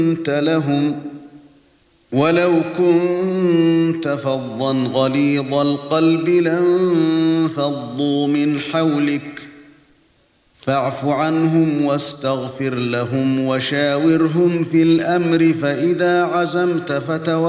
كنت لهم ولو كنت فظا غليظ القلب لانفضوا من حولك فاعف عنهم واستغفر لهم وشاورهم في الأمر فإذا عزمت فتوكل